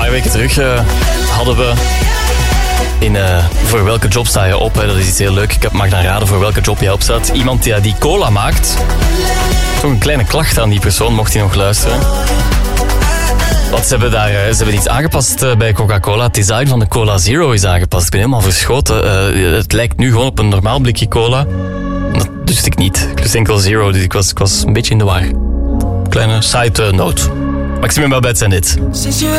paar weken terug hadden we in voor welke job sta je op? Hè? Dat is iets heel leuk. Ik mag dan raden voor welke job je op staat. Iemand die cola maakt. Toch een kleine klacht aan die persoon, mocht hij nog luisteren. Want ze hebben iets aangepast bij Coca-Cola. Het design van de Cola Zero is aangepast. Ik ben helemaal verschoten. Het lijkt nu gewoon op een normaal blikje cola. Dat wist ik niet. Ik wist enkel Zero, dus ik was een beetje in de war. Kleine side note. Maxime Babette en dit.